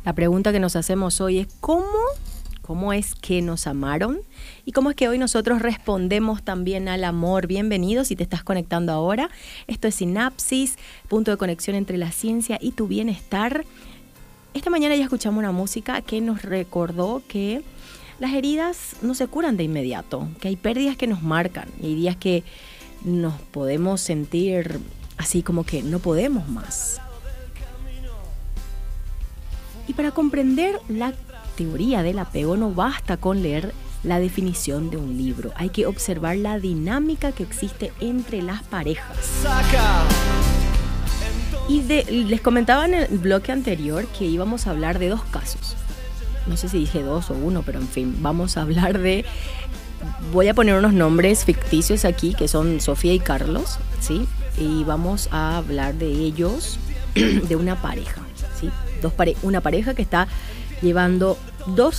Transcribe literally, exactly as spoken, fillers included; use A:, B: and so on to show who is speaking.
A: La pregunta que nos hacemos hoy es ¿cómo, cómo es que nos amaron? Y cómo es que hoy nosotros respondemos también al amor. Bienvenidos si te estás conectando ahora. Esto es Sinapsis, punto de conexión entre la ciencia y tu bienestar. Esta mañana ya escuchamos una música que nos recordó que las heridas no se curan de inmediato, que hay pérdidas que nos marcan y hay días que nos podemos sentir así como que no podemos más. Y para comprender la teoría del apego no basta con leer la definición de un libro, hay que observar la dinámica que existe entre las parejas. Y de, les comentaba en el bloque anterior que íbamos a hablar de dos casos. No sé si dije dos o uno, pero en fin, vamos a hablar de... Voy a poner unos nombres ficticios aquí, que son Sofía y Carlos, ¿sí? Y vamos a hablar de ellos, de una pareja, ¿sí? Dos pare- una pareja que está llevando dos